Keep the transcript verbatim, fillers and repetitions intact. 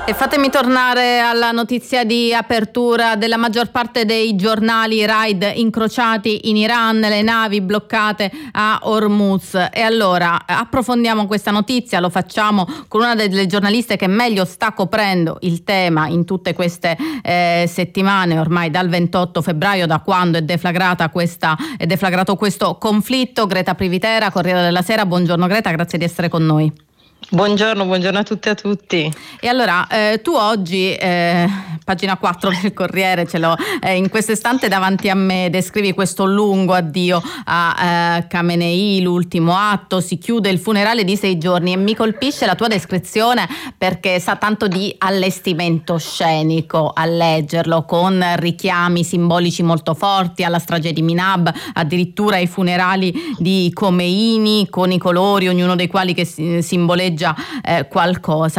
E fatemi tornare alla notizia di apertura della maggior parte dei giornali: raid incrociati in Iran, le navi bloccate a Hormuz. E allora approfondiamo questa notizia, lo facciamo con una delle giornaliste che meglio sta coprendo il tema in tutte queste eh, settimane, ormai dal ventotto febbraio, da quando è deflagrata questa, è deflagrato questo conflitto. Greta Privitera, Corriere della Sera. Buongiorno Greta, grazie di essere con noi. Buongiorno, buongiorno a tutte e a tutti. E allora eh, tu oggi, eh, pagina quattro del Corriere, ce l'ho eh, in questo istante davanti a me, descrivi questo lungo addio a eh, Khamenei, l'ultimo atto, si chiude il funerale di sei giorni, e mi colpisce la tua descrizione perché sa tanto di allestimento scenico a leggerlo, con richiami simbolici molto forti alla strage di Minab, addirittura ai funerali di Khomeini, con i colori, ognuno dei quali che si, simboleggia Eh, qualcosa.